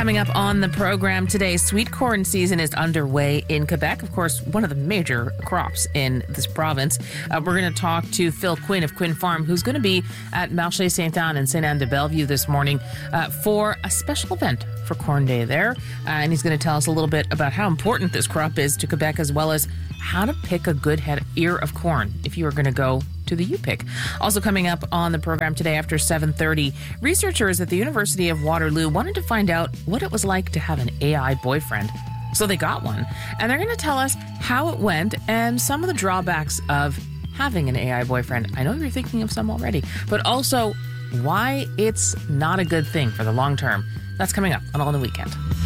Coming up on the program today, sweet corn season is underway in Quebec. Of course, one of the major crops in this province. We're going to talk to Phil Quinn of Quinn Farm, who's going to be at Marché Sainte-Anne in Sainte-Anne-de-Bellevue this morning for a special event for Corn Day there. And he's going to tell us a little bit about how important this crop is to Quebec, as well as how to pick a good ear of corn if you are going to go to the U-Pick. Also coming up on the program today after 7:30, researchers at the University of Waterloo wanted to find out what it was like to have an AI boyfriend. So they got one, and they're going to tell us how it went and some of the drawbacks of having an AI boyfriend. I know you're thinking of some already, but also why it's not a good thing for the long term. That's coming up on All in the Weekend.